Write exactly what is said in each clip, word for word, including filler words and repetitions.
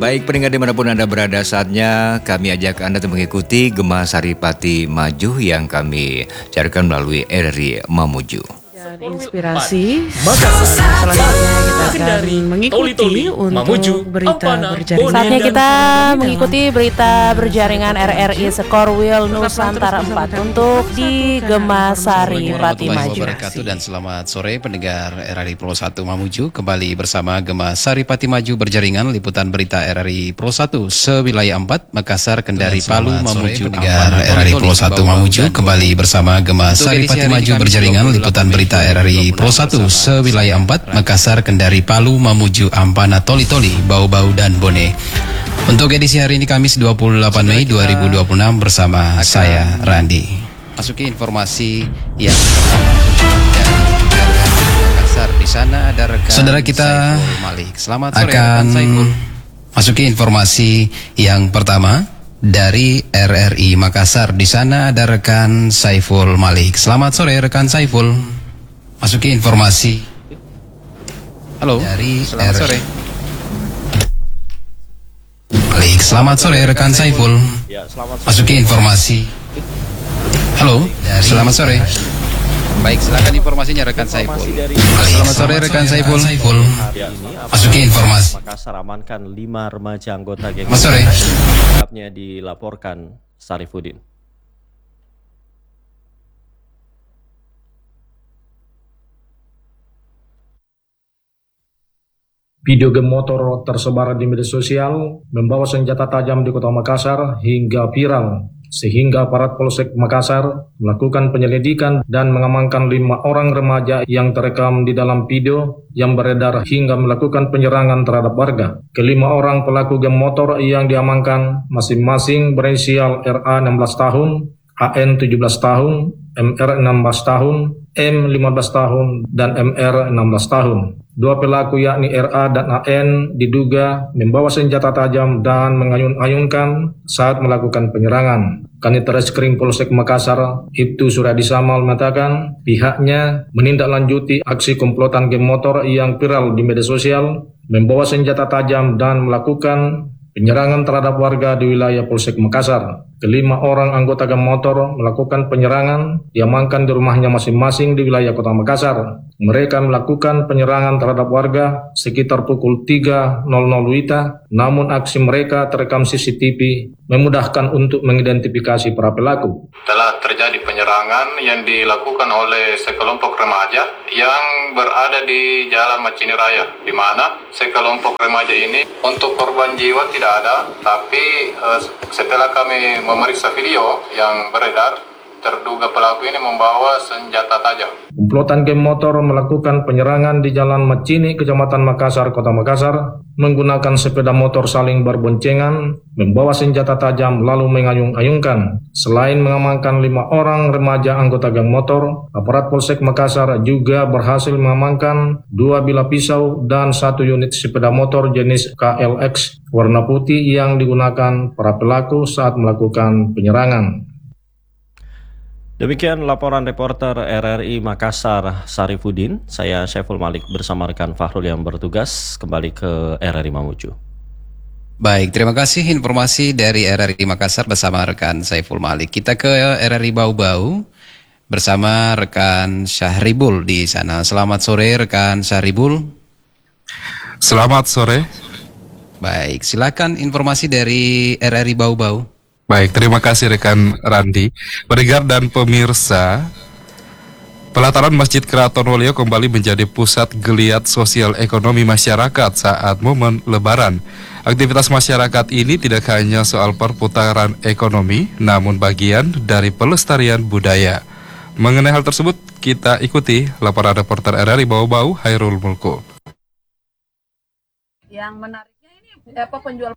Baik pendengar dimanapun Anda berada, saatnya kami ajak Anda untuk mengikuti Gema Saripati Maju yang kami carikan melalui R R I Mamuju. Dan inspirasi. Selanjutnya kita akan mengikuti untuk berita berjaringan. Saatnya kita mengikuti berita berjaringan R R I Sekorwil Nusantara empat untuk di Gema Saripati Maju. Dan selamat sore pendengar R R I Pro satu Mamuju, kembali bersama Gema Saripati Maju berjaringan liputan berita R R I Pro satu sewilayah empat Makassar, Kendari, Palu, Mamuju. Pendengar R R I Pro satu Mamuju kembali bersama Gema Saripati Maju berjaringan liputan berita R R I Pro satu sewilayah empat Makassar, Kendari, Palu, Mamuju, Ampana, Toli-Toli, Bau-Bau, dan Bone. Untuk edisi hari ini Kamis dua puluh delapan Mei dua ribu dua puluh enam bersama saya Randi. Masuki informasi yang Makassar, di sana ada rekan Saudara kita Saiful Malik. Selamat sore akan rekan Saiful. Masuki informasi yang pertama dari R R I Makassar. Di sana ada rekan Saiful Malik. Selamat sore rekan Saiful. Masuki informasi. Halo. Dari selamat sore. Malik. Selamat sore rekan Saiful. Masuki informasi. Halo. Selamat sore. Baik, silakan informasinya rekan Saiful. Selamat sore rekan Saiful. Saiful. Masuki informasi. Makassar amankan lima remaja anggota geng. Selamat sore. Lengkapnya dilaporkan Sarifudin. Video geng motor tersebar di media sosial membawa senjata tajam di kota Makassar hingga viral, sehingga aparat Polsek Makassar melakukan penyelidikan dan mengamankan lima orang remaja yang terekam di dalam video yang beredar hingga melakukan penyerangan terhadap warga. Kelima orang pelaku geng motor yang diamankan masing-masing berinisial R A enam belas tahun, A N tujuh belas tahun, M R enam belas tahun, M lima belas tahun, dan M R enam belas tahun. Dua pelaku yakni R A dan A N diduga membawa senjata tajam dan mengayun-ayunkan saat melakukan penyerangan. Kanit Reskrim Polsek Makassar, Ibtu Suradi Samal mengatakan pihaknya menindaklanjuti aksi komplotan geng motor yang viral di media sosial, membawa senjata tajam dan melakukan penyerangan terhadap warga di wilayah Polsek Makassar. Kelima orang anggota geng motor melakukan penyerangan diamankan di rumahnya masing-masing di wilayah Kota Makassar. Mereka melakukan penyerangan terhadap warga sekitar pukul tiga nol nol W I T A, namun aksi mereka terekam C C T V memudahkan untuk mengidentifikasi para pelaku. Telah terjadi penyerangan yang dilakukan oleh sekelompok remaja yang berada di Jalan Macini Raya, di mana sekelompok remaja ini untuk korban jiwa tidak ada, tapi eh, setelah kami memeriksa video yang beredar, terduga pelaku ini membawa senjata tajam. Komplotan geng motor melakukan penyerangan di Jalan Macini, Kecamatan Makassar, Kota Makassar, menggunakan sepeda motor saling berboncengan, membawa senjata tajam lalu mengayung-ayungkan. Selain mengamankan lima orang remaja anggota geng motor, aparat Polsek Makassar juga berhasil mengamankan dua bilah pisau dan satu unit sepeda motor jenis K L X warna putih yang digunakan para pelaku saat melakukan penyerangan. Demikian laporan reporter R R I Makassar Sarifudin. Saya Saiful Malik bersama rekan Fahrul yang bertugas kembali ke R R I Mamuju. Baik, terima kasih informasi dari R R I Makassar bersama rekan Saiful Malik. Kita ke R R I Bau-Bau bersama rekan Syahribul di sana. Selamat sore rekan Syahribul. Selamat sore. Baik, silakan informasi dari R R I Bau-Bau. Baik, terima kasih rekan Randi. Pendengar dan pemirsa, pelataran Masjid Keraton Wolio kembali menjadi pusat geliat sosial ekonomi masyarakat saat momen Lebaran. Aktivitas masyarakat ini tidak hanya soal perputaran ekonomi, namun bagian dari pelestarian budaya. Mengenai hal tersebut, kita ikuti laporan reporter R R I Bau-Bau, Hairul Mulko. Yang menariknya ini apa penjual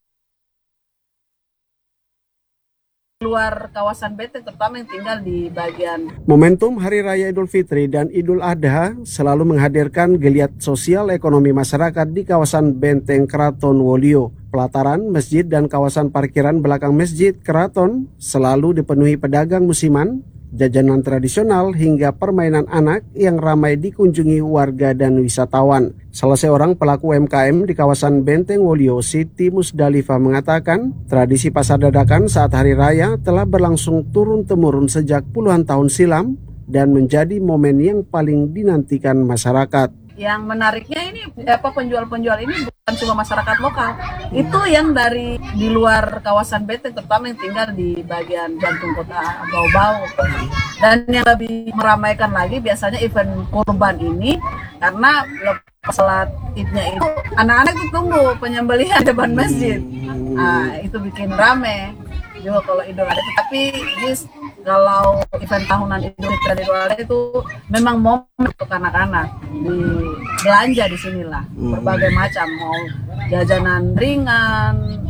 luar kawasan Benteng, terutama yang tinggal di bagian. Momentum Hari Raya Idul Fitri dan Idul Adha selalu menghadirkan geliat sosial ekonomi masyarakat di kawasan Benteng Keraton Wolio. Pelataran masjid dan kawasan parkiran belakang masjid Keraton selalu dipenuhi pedagang musiman jajanan tradisional hingga permainan anak yang ramai dikunjungi warga dan wisatawan. Salah seorang pelaku U M K M di kawasan Benteng Wolio, Siti Musdalifah mengatakan, tradisi pasar dadakan saat hari raya telah berlangsung turun-temurun sejak puluhan tahun silam dan menjadi momen yang paling dinantikan masyarakat. Yang menariknya ini apa penjual-penjual ini bukan cuma masyarakat lokal, itu yang dari di luar kawasan Benteng, terutama yang tinggal di bagian jantung kota Bau-Bau. Dan yang lebih meramaikan lagi biasanya event kurban ini karena lepas salat idnya itu anak-anak itu tunggu penyembelihan depan masjid. Nah, itu bikin rame juga kalau Idul Adha. Tapi this, kalau event tahunan Idul Fitri dan Idul Adha itu memang momen untuk anak-anak di belanja di sinilah, berbagai macam, mau jajanan ringan,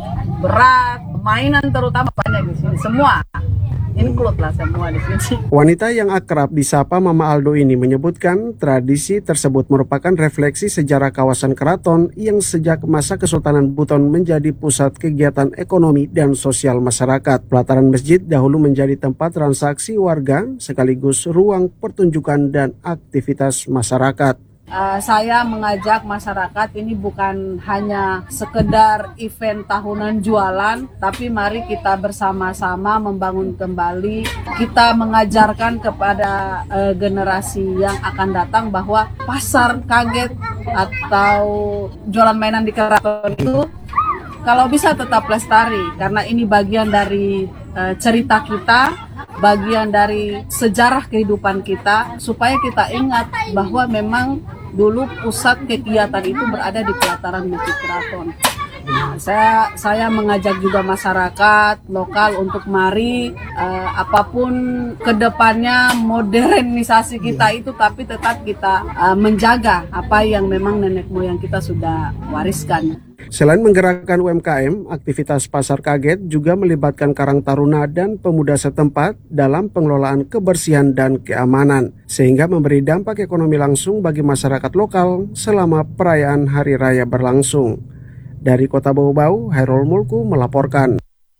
berat, mainan terutama banyak di sini, semua include lah semua di sini. Wanita yang akrab disapa Mama Aldo ini menyebutkan tradisi tersebut merupakan refleksi sejarah kawasan keraton yang sejak masa Kesultanan Buton menjadi pusat kegiatan ekonomi dan sosial masyarakat. Pelataran masjid dahulu menjadi tempat transaksi warga sekaligus ruang pertunjukan dan aktivitas masyarakat. Uh, saya mengajak masyarakat ini bukan hanya sekedar event tahunan jualan, tapi mari kita bersama-sama membangun kembali. Kita mengajarkan kepada uh, generasi yang akan datang bahwa pasar kaget atau jualan mainan di keraton itu kalau bisa tetap lestari, karena ini bagian dari uh, cerita kita, bagian dari sejarah kehidupan kita, supaya kita ingat bahwa memang dulu pusat kegiatan itu berada di pelataran Masjid Keraton. Nah, saya saya mengajak juga masyarakat lokal untuk mari uh, apapun kedepannya modernisasi kita itu, tapi tetap kita uh, menjaga apa yang memang nenek moyang kita sudah wariskan. Selain menggerakkan U M K M, aktivitas Pasar Kaget juga melibatkan Karang Taruna dan pemuda setempat dalam pengelolaan kebersihan dan keamanan, sehingga memberi dampak ekonomi langsung bagi masyarakat lokal selama perayaan Hari Raya berlangsung. Dari Kota Bau-Bau, Hairul Mulku melaporkan.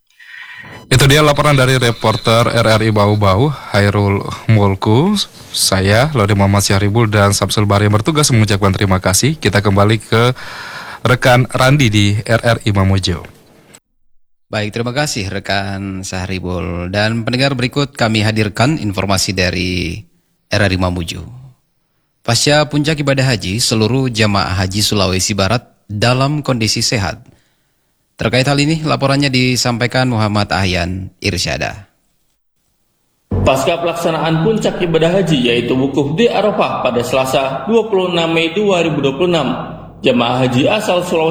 Itu dia laporan dari reporter R R I Bau-Bau, Hairul Mulku. Saya, Lode Muhammad Syahribul dan Samsul Bari yang bertugas mengucapkan terima kasih. Kita kembali ke rekan Randi di R R I Mamuju. Baik, terima kasih rekan Syahribul. Dan pendengar, berikut kami hadirkan informasi dari R R I Mamuju. Pasca puncak ibadah haji, seluruh jamaah haji Sulawesi Barat dalam kondisi sehat. Terkait hal ini, laporannya disampaikan Muhammad Ahyan Irsyada. Pasca pelaksanaan puncak ibadah haji yaitu wukuf di Arafah pada Selasa dua puluh enam Mei dua ribu dua puluh enam, jemaah haji asal Sulawesi